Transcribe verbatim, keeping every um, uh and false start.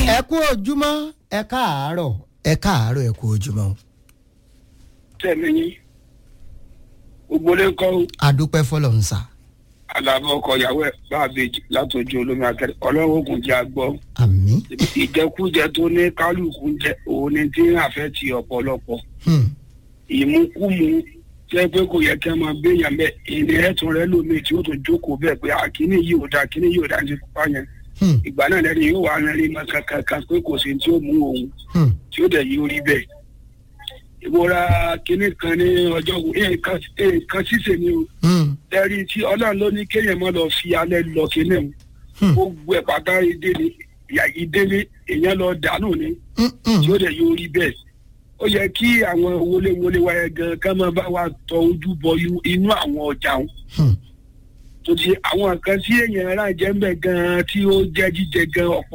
ẹ kú ojúmọ́ ẹ káàárọ̀ ẹ káàárọ̀ ẹ kú ojúmọ́. tẹ̀mí yín gbogbo lè kọ́. adúpẹ́ fọlọ́run sà. alábọ̀ ọkọ̀ ìyàwó ẹ̀ bá a bèjì látọjú olómi akẹ́rẹ́ ọlọ́run ògùn jẹ́ àgbọ̀. àmín. ìjẹkújẹ tó ní kálukú ń jẹ òun ni tí ń àfẹ́ ti ọ̀pọ̀lọpọ̀. ìmúkúmu jẹ́ pé kò yẹ kí a máa béèyàn bẹ́ẹ̀ ìní ẹ̀tún rẹ lómi tí ó tó jókòó bẹ́ẹ̀ pé àkíní yìí ò dáa kíní yìí ò dáa ní fipá yẹn. ìgbà náà lẹ́ni yóò wá rẹ́rìn mọ́ kankan pé kò sí tí ó mú òun tí ó dẹ̀ yí orí bẹ́ẹ̀. ìwọra kínní kan ní ọjọ́ nǹkan ṣíṣe ni o. ẹ̀rí tí ọlọ́run ló ní kéèyàn má lọ fi alẹ́ lọ kínní o. gbogbo ẹ̀ pátá ìdílé ìdílé èèyàn lọ dànù ni tí ó dẹ̀ yí orí bẹ́ẹ̀. ó yẹ kí àwọn wọléwọlé wa yẹn gan ká máa bá wa tọ ojú bọ inú àwọn ọjà wọn. tó ti àwọn nǹkan tí èèyàn ará jẹ́ ń bẹ̀ gan tí ó jẹ́ jíjẹ gan ọ̀pọ̀.